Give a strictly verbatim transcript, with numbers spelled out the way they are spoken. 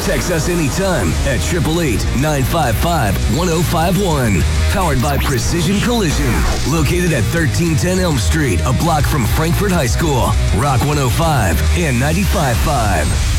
Text us anytime at eight eight eight, nine five five, one oh five one. Powered by Precision Collision. Located at thirteen ten Elm Street, a block from Frankford High School. Rock one oh five and ninety-five point five.